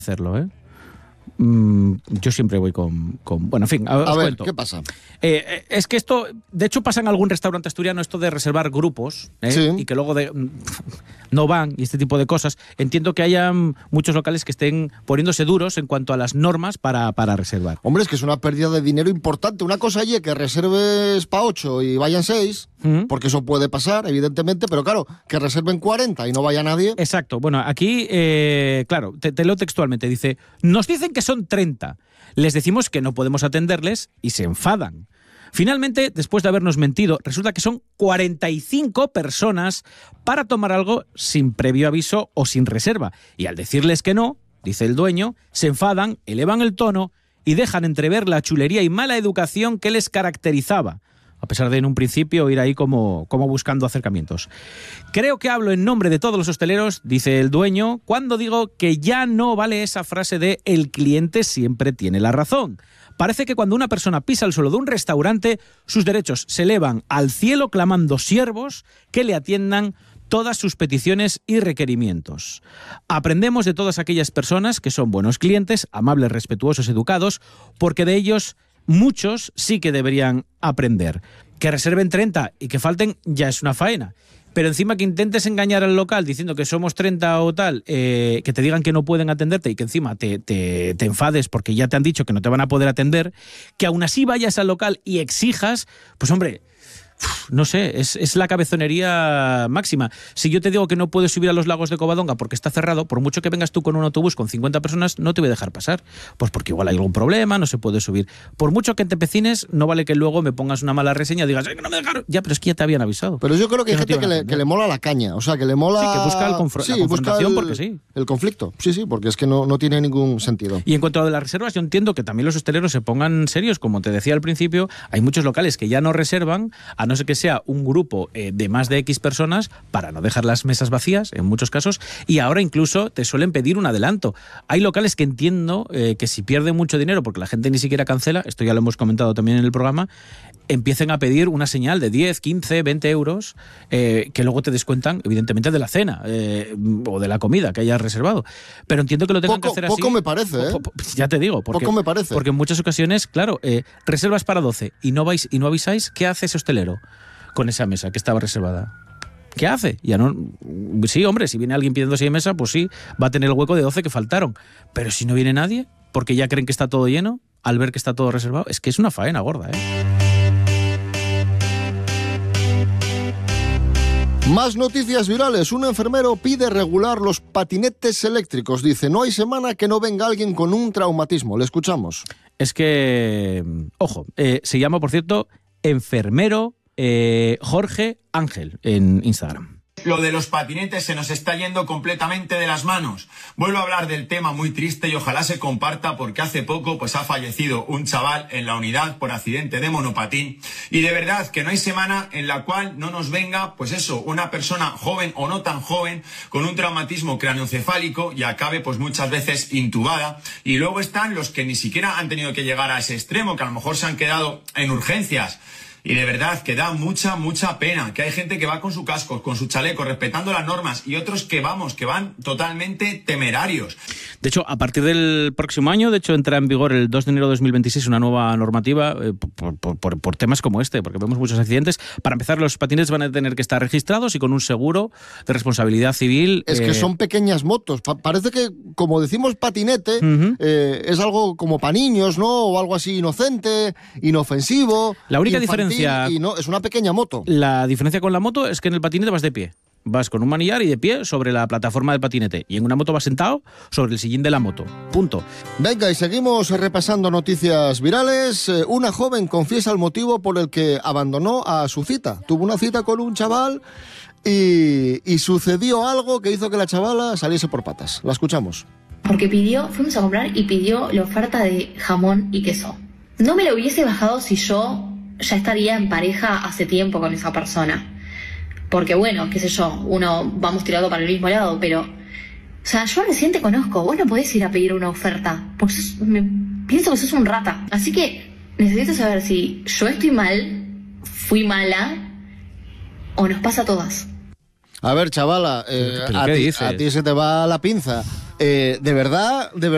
hacerlo, ¿eh? Yo siempre voy con... Bueno, en fin, os cuento. ¿Qué pasa? Es que esto, de hecho, pasa en algún restaurante asturiano, esto de reservar grupos, Sí. y que luego no van y este tipo de cosas. Entiendo que haya muchos locales que estén poniéndose duros en cuanto a las normas para reservar. Hombre, es que es una pérdida de dinero importante. Una cosa allí que reserves para 8 y vayan 6, porque eso puede pasar, evidentemente, pero claro, que reserven 40 y no vaya nadie. Exacto. Bueno, aquí, claro, te leo textualmente. Dice, nos dicen que son 30. Les decimos que no podemos atenderles y se enfadan. Finalmente, después de habernos mentido, resulta que son 45 personas para tomar algo sin previo aviso o sin reserva. Y al decirles que no, dice el dueño, se enfadan, elevan el tono y dejan entrever la chulería y mala educación que les caracterizaba, a pesar de en un principio ir ahí como buscando acercamientos. Creo que hablo en nombre de todos los hosteleros, dice el dueño, cuando digo que ya no vale esa frase de el cliente siempre tiene la razón. Parece que cuando una persona pisa el suelo de un restaurante, sus derechos se elevan al cielo clamando siervos que le atiendan todas sus peticiones y requerimientos. Aprendemos de todas aquellas personas que son buenos clientes, amables, respetuosos, educados, porque de ellos muchos sí que deberían aprender. Que reserven 30 y que falten ya es una faena. Pero encima que intentes engañar al local diciendo que somos 30 o tal, que te digan que no pueden atenderte y que encima te enfades porque ya te han dicho que no te van a poder atender, que aún así vayas al local y exijas, pues hombre... No sé, es la cabezonería máxima. Si yo te digo que no puedes subir a los lagos de Covadonga porque está cerrado, por mucho que vengas tú con un autobús con 50 personas, no te voy a dejar pasar. Pues porque igual hay algún problema, no se puede subir. Por mucho que te empecines, no vale que luego me pongas una mala reseña y digas, ¡ay, que no me dejaron! Ya, pero es que ya te habían avisado. Pero yo creo que hay gente que le mola la caña, o sea, que le mola... Sí, que busca la confrontación porque sí. El conflicto, sí, porque es que no tiene ningún sentido. Y en cuanto a las reservas, yo entiendo que también los hosteleros se pongan serios, como te decía al principio, hay muchos locales que ya no reservan, a no ser que sea un grupo de más de X personas para no dejar las mesas vacías, en muchos casos, y ahora incluso te suelen pedir un adelanto. Hay locales que entiendo que si pierden mucho dinero, porque la gente ni siquiera cancela, esto ya lo hemos comentado también en el programa, empiecen a pedir una señal de 10, 15, 20 euros que luego te descuentan, evidentemente, de la cena o de la comida que hayas reservado. Pero entiendo que lo tengan que hacer así. Poco me parece, ¿eh? Ya te digo. Poco me parece. Porque en muchas ocasiones, claro, reservas para 12 y no vais y no avisáis, ¿qué hace ese hostelero con esa mesa que estaba reservada? ¿Qué hace? Ya no. Sí, hombre, si viene alguien pidiendo 6 mesas, pues sí, va a tener el hueco de 12 que faltaron. Pero si no viene nadie, porque ya creen que está todo lleno, al ver que está todo reservado, es que es una faena gorda, ¿eh? Más noticias virales. Un enfermero pide regular los patinetes eléctricos. Dice, no hay semana que no venga alguien con un traumatismo. Le escuchamos. Es que, ojo, se llama, por cierto, enfermero Jorge Ángel en Instagram. Lo de los patinetes se nos está yendo completamente de las manos. Vuelvo a hablar del tema muy triste y ojalá se comparta porque hace poco pues ha fallecido un chaval en la unidad por accidente de monopatín y de verdad que no hay semana en la cual no nos venga pues eso, una persona joven o no tan joven con un traumatismo craneoencefálico y acabe pues muchas veces intubada, y luego están los que ni siquiera han tenido que llegar a ese extremo, que a lo mejor se han quedado en urgencias. Y de verdad que da mucha pena, que hay gente que va con su casco, con su chaleco, respetando las normas, y otros que van totalmente temerarios. De hecho, a partir del próximo año, de hecho, entra en vigor el 2 de enero de 2026 una nueva normativa por temas como este, porque vemos muchos accidentes. Para empezar, los patinetes van a tener que estar registrados y con un seguro de responsabilidad civil. Es que son pequeñas motos. Parece que, como decimos patinete, es algo como para niños, ¿no? O algo así inocente, inofensivo. La única diferencia... Y no, es una pequeña moto. La diferencia con la moto es que en el patinete vas de pie. Vas con un manillar y de pie sobre la plataforma del patinete. Y en una moto vas sentado sobre el sillín de la moto. Punto. Venga, y seguimos repasando noticias virales. Una joven confiesa el motivo por el que abandonó a su cita. Tuvo una cita con un chaval y sucedió algo que hizo que la chavala saliese por patas. La escuchamos. Porque fuimos a comprar y pidió la oferta de jamón y queso. No me lo hubiese bajado si yo ya estaría en pareja hace tiempo con esa persona. Porque bueno, qué sé yo, vamos tirado para el mismo lado, pero... O sea, yo recién te conozco, vos no podés ir a pedir una oferta, porque pienso que sos un rata. Así que necesito saber si yo estoy mal, fui mala, o nos pasa a todas. A ver, chavala, a ti se te va la pinza. ¿De verdad